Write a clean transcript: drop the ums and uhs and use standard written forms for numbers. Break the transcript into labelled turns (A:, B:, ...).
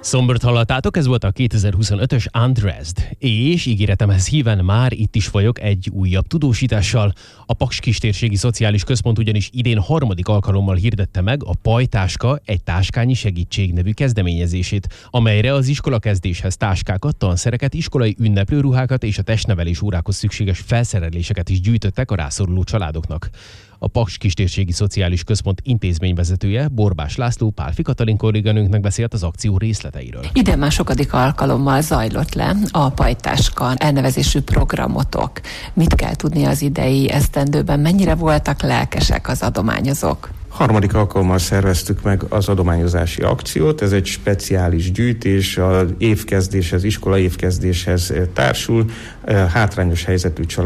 A: Szombort hallottátok, ez volt a 2025-ös Undressed, és ígéretemhez híven már itt is vagyok egy újabb tudósítással. A Paks Kistérségi Szociális Központ ugyanis idén harmadik alkalommal hirdette meg a Pajtáska egy táskányi segítség nevű kezdeményezését, amelyre az iskolakezdéshez táskákat, tanszereket, iskolai ünneplőruhákat és a testnevelés órákhoz szükséges felszereléseket is gyűjtöttek a rászoruló családoknak. A Paks Kistérségi Szociális Központ intézményvezetője, Borbás László Pálfi Katalin kolléganőnknek beszélt az akció részleteiről.
B: Idén már sokadik alkalommal zajlott le a Pajtáska elnevezésű programotok. Mit kell tudni az idei esztendőben? Mennyire voltak lelkesek az adományozók?
C: Harmadik alkalommal szerveztük meg az adományozási akciót. Ez egy speciális gyűjtés, az évkezdéshez, iskolai évkezdéshez társul. Hátrányos helyzetű család